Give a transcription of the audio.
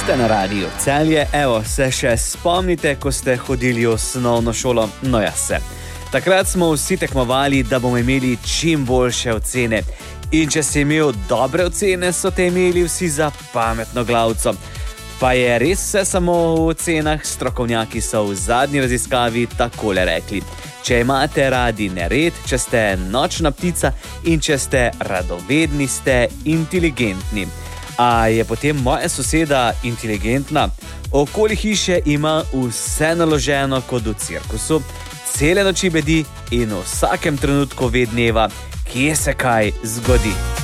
Ste na radiju Celje, evo, se še spomnite, ko ste hodili v osnovno šolo? No ja, se. Takrat smo vsi tekmovali, da bomo imeli čim boljše ocene. In če si imel dobre ocene, so te imeli vsi za pametno glavco. Pa je res vse samo v ocenah? Strokovnjaki so v zadnji raziskavi takole rekli. Če imate radi nered, če ste nočna ptica in če ste radovedni, ste inteligentni. A je potem moja soseda inteligentna? Okoli hiše ima vse naloženo kot v cirkusu, cele noči bedi in v vsakem trenutku ve dneva, kje se kaj zgodi.